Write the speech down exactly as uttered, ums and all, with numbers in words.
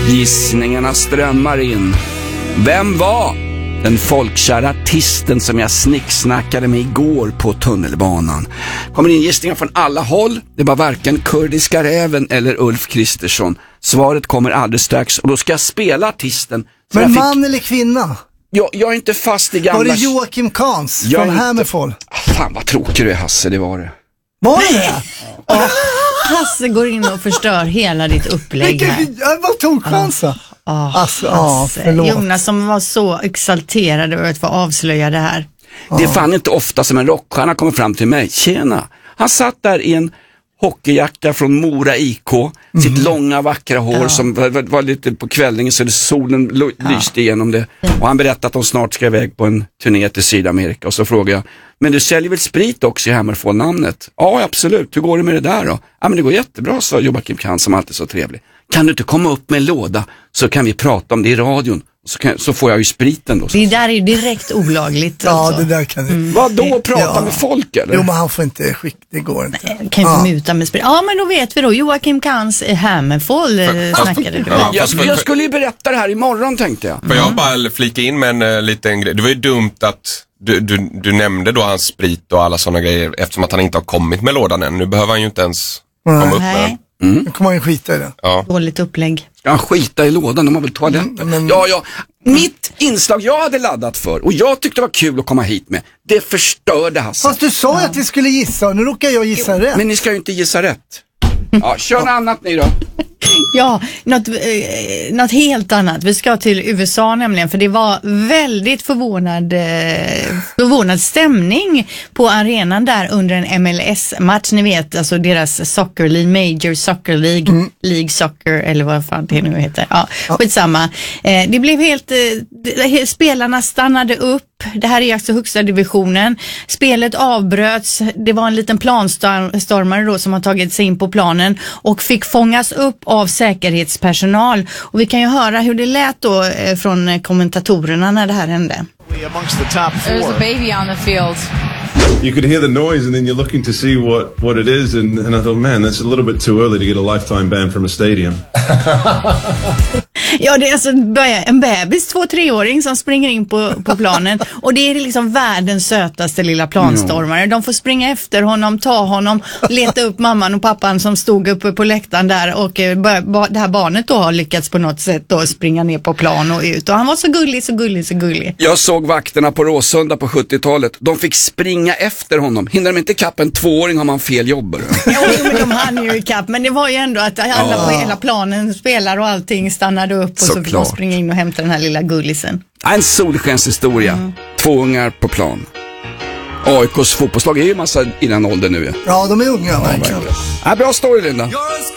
Gissningarna strömmar in. Vem var den folkkära artisten som jag snicksnackade med igår på tunnelbanan? Kommer in gissningar från alla håll. Det var varken Kurdiska räven eller Ulf Kristersson. Svaret kommer alldeles strax och då ska jag spela artisten. Men jag fick... man eller kvinna? Jag, jag är inte fast i gamla... Var det Joakim Kahns jag från inte... Hammerfall? Fan vad tråkig du är, Hasse, det var det. Var det? Oh, Hasse går in och förstör hela ditt upplägg här. Jag bara tog chansen. Oh, alltså, ja, förlåt. Jonas som var så exalterad över att få avslöja det här. Det är fan inte ofta som en rockstjärna kommer fram till mig. Tjena, han satt där i en hockeyjacka från Mora I K, mm. sitt långa vackra hår ja. som var, var lite på kvällningen så solen l- ja. lyste igenom det. Och han berättade att de snart ska iväg på en turné till Sydamerika. Och så frågade jag, men du säljer väl sprit också i Hammerfall-namnet? Ja, absolut. Hur går det med det där då? Ja, men det går jättebra, sa Joakim Kahn som alltid är så trevlig. Kan du inte komma upp med en låda så kan vi prata om det i radion? Så, kan, så får jag ju spriten då. Det där är ju direkt olagligt. Ja, alltså. det där kan du. Mm. Vad då? Prata ja. med folk eller? Jo, men han får inte skick, det går inte. Nej, kan ju ja. muta med sprit. Ja, men då vet vi då. Joakim Kahns Hammerfall snackade du. Ja, jag, jag skulle ju berätta det här imorgon, tänkte jag. Får jag bara flika in med en uh, liten grej? Det var ju dumt att du, du, du nämnde då hans sprit och alla sådana grejer eftersom att han inte har kommit med lådan än. Nu behöver han ju inte ens mm. komma upp Nej. med den. Mm. Nu kommer han skita i det. Ja. Dåligt upplägg. Ska han skita i lådan? De har väl toaletter? Mm, men... Ja, ja. Mitt inslag jag hade laddat för och jag tyckte det var kul att komma hit med. Det förstörde Hasse. Fast du sa ju ja. att vi skulle gissa och nu råkar jag gissa jo. rätt. Men ni ska ju inte gissa rätt. Ja, kör något annat ni då. Ja, något, eh, något helt annat. Vi ska till U S A nämligen, för det var väldigt förvånad, eh, förvånad stämning på arenan där under en M L S-match. Ni vet, alltså deras Soccer League, Major Soccer League, mm. League Soccer eller vad fan det nu heter. Ja, ja. Skitsamma. Eh, det blev helt, eh, spelarna stannade upp. Det här är alltså högsta divisionen. Spelet avbröts. Det var en liten planstormare då som har tagit sig in på planen och fick fångas upp av säkerhetspersonal. Och vi kan ju höra hur det lät då eh, från kommentatorerna när det här hände. There's a baby on the field. You could hear the noise and then you're looking to see what, what it is and, and I thought, man, that's a little bit too early to get a lifetime ban from a stadium. Ja, det är alltså en bebis, två, treåring som springer in på, på planen och det är liksom världens sötaste lilla planstormare. De får springa efter honom, ta honom, leta upp mamman och pappan som stod uppe på läktaren där och det här barnet då har lyckats på något sätt då springa ner på plan och ut och han var så gullig, så gullig, så gullig. Jag såg vakterna på Råsunda på sjuttiotalet. De fick springa efter honom. Hindrar de inte kapp en tvååring har man fel jobb. Jo, men de hann ju i kapp, men det var ju ändå att alla ja. på hela planen spelar och allting stannade upp och så, så fick man springa in och hämta den här lilla gullisen. En solskenshistoria. Mm. Två ungar på plan. A I K:s fotbollslag är ju massa i den åldern nu. Ja, de är unga, verkligen. Ja, bra story, Linda.